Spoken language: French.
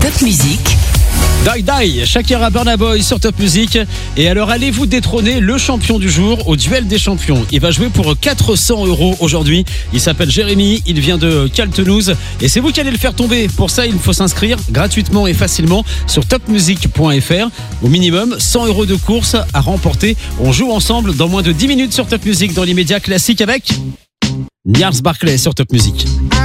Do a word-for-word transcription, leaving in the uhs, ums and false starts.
Top Music. Die Die, Shakira Burna Boy sur Top Music. Et alors allez-vous détrôner le champion du jour au duel des champions. Il va jouer pour quatre cents euros aujourd'hui. Il s'appelle Jérémy, il vient de Caltenouse et c'est vous qui allez le faire tomber. Pour ça, il faut s'inscrire gratuitement et facilement sur top music point f r. Au minimum, cent euros de course à remporter. On joue ensemble dans moins de dix minutes sur Top Music. Dans l'immédiat, classique avec Gnarls Barclay sur Top Music.